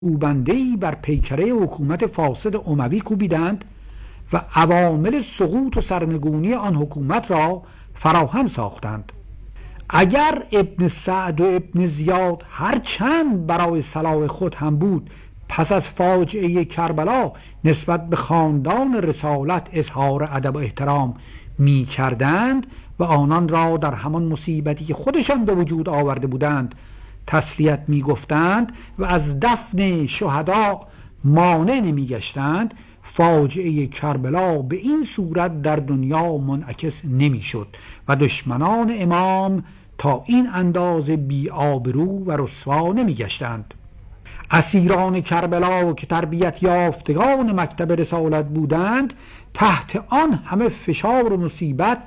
کوبنده‌ای بر پیکره حکومت فاسد اموی کوبیدند و عوامل سقوط و سرنگونی آن حکومت را فراهم ساختند. اگر ابن سعد و ابن زیاد هر چند برای صلاح خود هم بود پس از فاجعه کربلا نسبت به خاندان رسالت اظهار ادب و احترام می کردند و آنان را در همان مصیبتی که خودشان به وجود آورده بودند تسلیت می گفتند و از دفن شهدا مانع نمی گشتند، فاجعه کربلا به این صورت در دنیا منعکس نمی شد و دشمنان امام تا این اندازه بی آبرو و رسوا نمی گشتند. اسیران کربلا که تربیت یافتگان مکتب رسالت بودند تحت آن همه فشار و مصیبت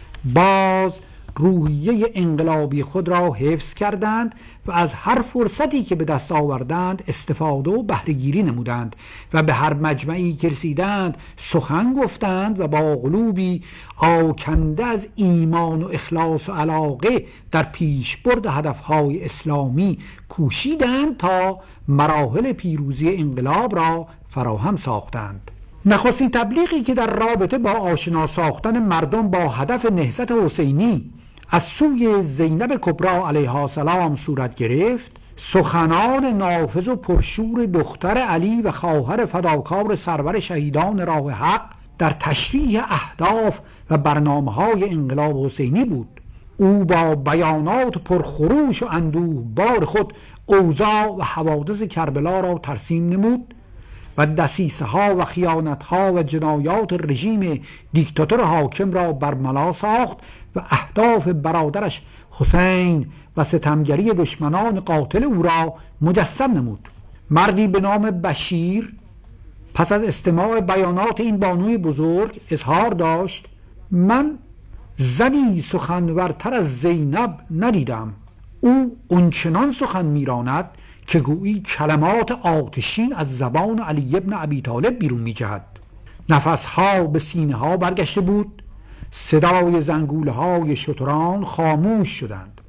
باز روحیه انقلابی خود را حفظ کردند و از هر فرصتی که به دست آوردند استفاده و بهره‌گیری نمودند و به هر مجمعی که رسیدند سخن گفتند و با قلوبی آکنده از ایمان و اخلاص و علاقه در پیشبرد هدفهای اسلامی کوشیدند تا مراحل پیروزی انقلاب را فراهم ساختند. نخستین تبلیغی که در رابطه با آشنا ساختن مردم با هدف نهضت حسینی از سوی زینب کبری علیها السلام صورت گرفت، سخنان نافذ و پرشور دختر علی و خواهر فداکار سرور شهیدان راه حق در تشریح اهداف و برنامه‌های انقلاب حسینی بود. او با بیانات پرخروش و اندوه بار خود اوضاع و حوادث کربلا را ترسیم نمود و دسیسه ها و خیانت ها و جنایات رژیم دیکتاتور حاکم را برملا ساخت و اهداف برادرش حسین و ستمگری دشمنان قاتل او را مجسم نمود. مردی به نام بشیر پس از استماع بیانات این بانوی بزرگ اظهار داشت: من زنی سخنورتر از زینب ندیدم. او اونچنان سخن میراند که گویی کلمات آتشین از زبان علی ابن ابی طالب بیرون می جهد. نفسها به سینه ها برگشته بود، صدای زنگوله های شتران خاموش شدند.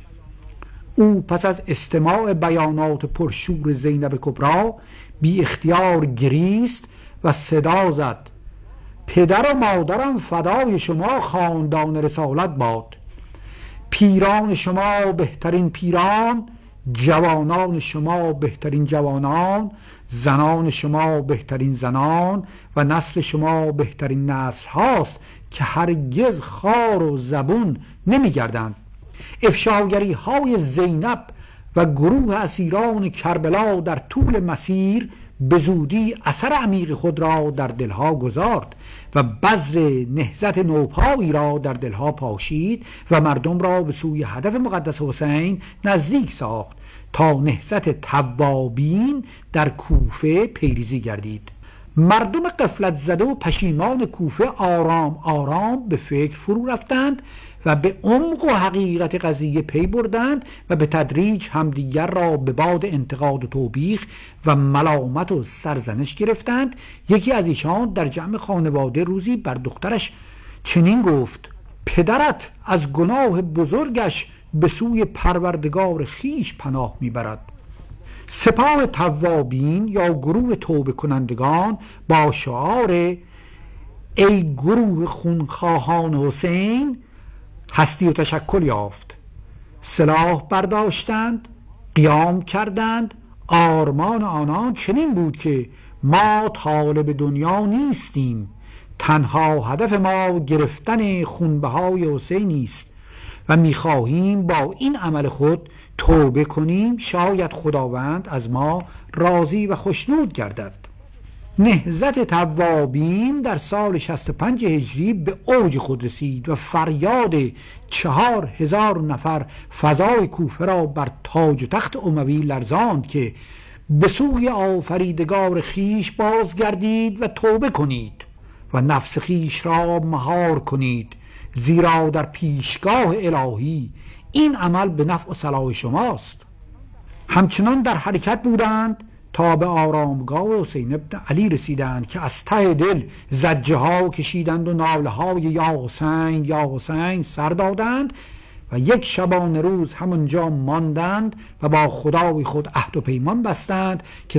او پس از استماع بیانات پرشور زینب کبری بی اختیار گریست و صدا زد: پدر و مادرم فدای شما خاندان رسالت باد. پیران شما بهترین پیران، جوانان شما بهترین جوانان، زنان شما بهترین زنان و نسل شما بهترین نسل هاست که هرگز خار و زبون نمی گردند. افشاگری های زینب و گروه اسیران کربلا در طول مسیر به زودی اثر عمیق خود را در دلها گذارد و بذر نهضت نوپایی را در دلها پاشید و مردم را به سوی هدف مقدس حسین نزدیک ساخت تا نهضت توابین در کوفه پیریزی گردید. مردم غفلت زده و پشیمان کوفه آرام آرام به فکر فرو رفتند و به عمق و حقیقت قضیه پی بردند و به تدریج همدیگر را به باد انتقاد و توبیخ و ملامت و سرزنش گرفتند. یکی از ایشان در جمع خانواده روزی بر دخترش چنین گفت: پدرت از گناه بزرگش به سوی پروردگار خیش پناه میبرد. سپاه توابین یا گروه توبه کنندگان با شعار ای گروه خونخواهان حسین هستی و تشکل یافت. سلاح برداشتند، قیام کردند. آرمان آنان چنین بود که ما طالب دنیا نیستیم، تنها هدف ما گرفتن خونبهای حسینی است و میخواهیم با این عمل خود توبه کنیم، شاید خداوند از ما راضی و خوشنود گردد. نهضت توابین در سال 65 هجری به اوج خود رسید و فریاد 4000 نفر فضای کوفه را بر تاج و تخت اموی لرزاند که به سوی آفریدگار خیش بازگردید و توبه کنید و نفس خیش را مهار کنید، زیرا در پیشگاه الهی این عمل به نفع و صلاح شماست. همچنان در حرکت بودند تا به آرامگاه حسین ابن علی رسیدند که از ته دل زجه ها کشیدند و ناله های یا حسین یا حسین سر دادند و یک شبانه روز همونجا ماندند و با خدای خود عهد و پیمان بستند که